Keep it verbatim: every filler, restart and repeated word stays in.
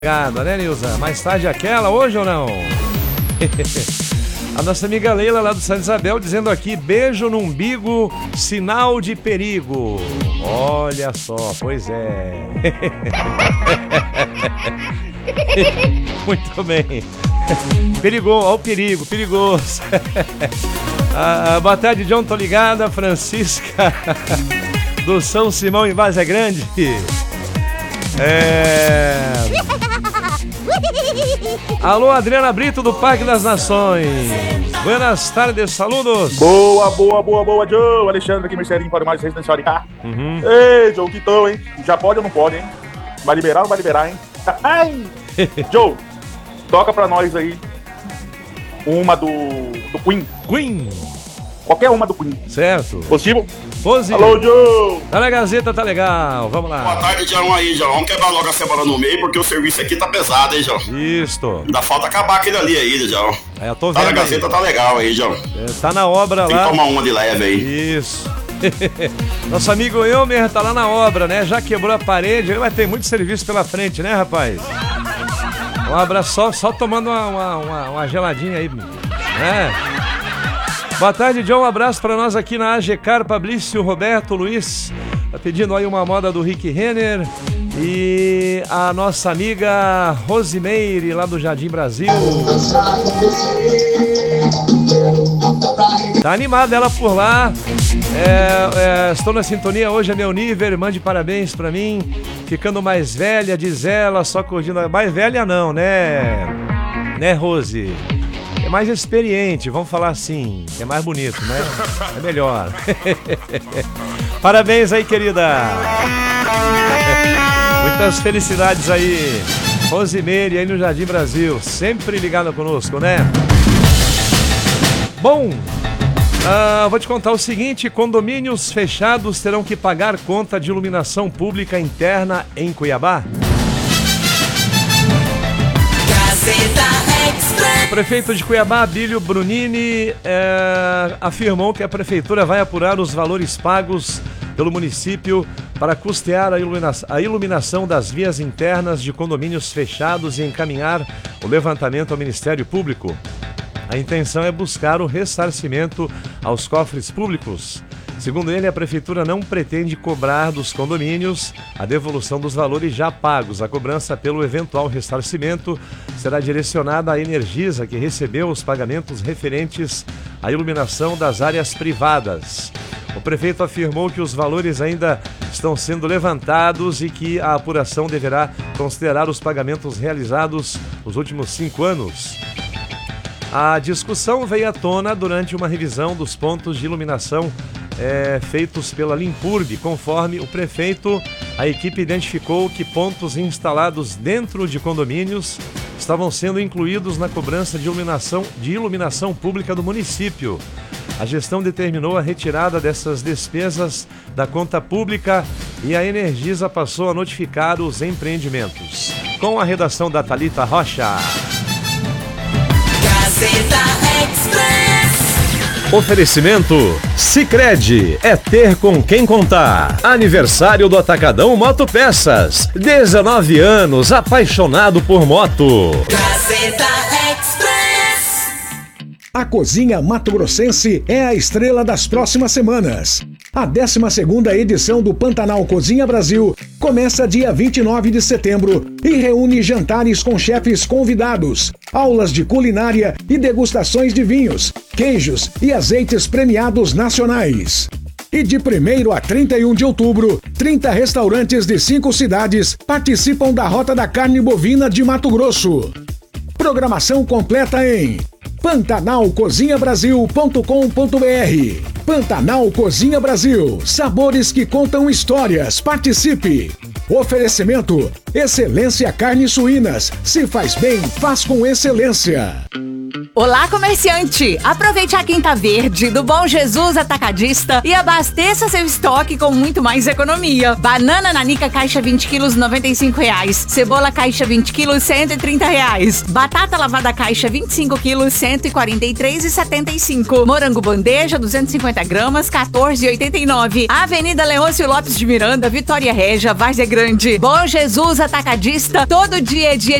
Obrigado, né, Nilza? Mais tarde aquela, hoje ou não? A nossa amiga Leila lá do Santa Isabel dizendo aqui, beijo no umbigo, sinal de perigo. Olha só, pois é. Muito bem. Perigoso, olha o perigo, perigoso. Ah, boa tarde, John, tô ligada. Francisca do São Simão em Várzea Grande. É... Alô, Adriana Brito do Parque das Nações. Buenas tardes, saludos. Boa, boa, boa, boa, Joe. Alexandre aqui, Mercedes, para mais residencial de cá. Uhum. Ei, Joe, que tão, hein? Já pode ou não pode, hein? Vai liberar ou não vai liberar, hein? Joe, toca pra nós aí uma do, do Queen. Queen. Qualquer uma do Queen. Certo. Positivo? Positivo. Alô, Joe. Tá na Gazeta, tá legal. Vamos lá. Boa tarde, João aí, João. Vamos quebrar logo a semana no meio, porque o serviço aqui tá pesado, hein, João? Isto. Ainda falta acabar aquele ali aí, João. É, eu tô vendo. Tá na Gazeta, aí. tá legal aí, João. É, tá na obra Tem lá. que tomar uma de leve aí. Isso. Nosso amigo Elmer tá lá na obra, né? Já quebrou a parede. Ele vai ter muito serviço pela frente, né, rapaz? Um abraço, só, só tomando uma, uma, uma, uma geladinha aí, né? Boa tarde, John. Um abraço pra nós aqui na A G Car, Fabrício, Roberto, Luiz. Tá pedindo aí uma moda do Rick Renner. E a nossa amiga Rosimeire, lá do Jardim Brasil. Tá animada ela por lá. É, é, estou na sintonia hoje, é meu nível. Mande parabéns pra mim. Ficando mais velha, diz ela, só curtindo. Mais velha não, né? Né, Rose? É mais experiente, vamos falar assim. É mais bonito, né? É melhor. Parabéns aí, querida. Muitas felicidades aí. Rosimeire aí no Jardim Brasil. Sempre ligada conosco, né? Bom, uh, vou te contar o seguinte. Condomínios fechados terão que pagar conta de iluminação pública interna em Cuiabá. O prefeito de Cuiabá, Abílio Brunini, é, afirmou que a prefeitura vai apurar os valores pagos pelo município para custear a iluminação, a iluminação das vias internas de condomínios fechados e encaminhar o levantamento ao Ministério Público. A intenção é buscar o ressarcimento aos cofres públicos. Segundo ele, a prefeitura não pretende cobrar dos condomínios a devolução dos valores já pagos. A cobrança pelo eventual ressarcimento será direcionada à Energisa, que recebeu os pagamentos referentes à iluminação das áreas privadas. O prefeito afirmou que os valores ainda estão sendo levantados e que a apuração deverá considerar os pagamentos realizados nos últimos cinco anos. A discussão veio à tona durante uma revisão dos pontos de iluminação É, feitos pela Limpurb. Conforme o prefeito, a equipe identificou que pontos instalados dentro de condomínios estavam sendo incluídos na cobrança de iluminação, de iluminação pública do município. A gestão determinou a retirada dessas despesas da conta pública e a Energisa passou a notificar os empreendimentos. Com a redação da Thalita Rocha. Gazeta Express. Oferecimento Sicredi, é ter com quem contar. Aniversário do Atacadão Motopeças. dezenove anos, apaixonado por moto. Gazeta Express. A Cozinha Mato Grossense é a estrela das próximas semanas. A décima segunda edição do Pantanal Cozinha Brasil começa dia vinte e nove de setembro e reúne jantares com chefes convidados, aulas de culinária e degustações de vinhos, queijos e azeites premiados nacionais. E de primeiro a trinta e um de outubro, trinta restaurantes de cinco cidades participam da Rota da Carne Bovina de Mato Grosso. Programação completa em pantanal cozinha brasil ponto com ponto br. Pantanal Cozinha Brasil, sabores que contam histórias. Participe! Oferecimento: Excelência Carnes Suínas. Se faz bem, faz com excelência. Olá, comerciante! Aproveite a Quinta Verde do Bom Jesus Atacadista e abasteça seu estoque com muito mais economia. Banana nanica caixa vinte quilos, noventa e cinco reais. Cebola caixa vinte quilos, cento e trinta reais. Batata lavada caixa vinte e cinco quilos, cento e quarenta e três reais e setenta e cinco. Morango bandeja duzentos e cinquenta gramas, quatorze reais e oitenta e nove. Avenida Leôncio Lopes de Miranda, Vitória Régia, Várzea Grande. Bom Jesus Atacadista, todo dia é dia